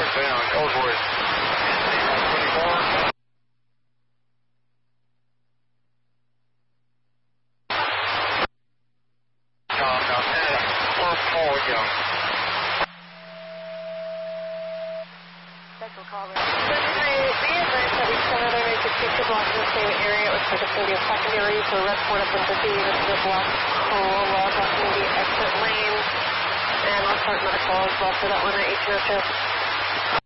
down, Ellsworth. 24. Tom, now send it up. Forward, young. Special call there. The advance that we sent out there is to keep the block in the same area. It looks like it's going to be a secondary for Redport up in the B. This is a block log off in the exit lane. And I'll start medical as well for that one at 1802.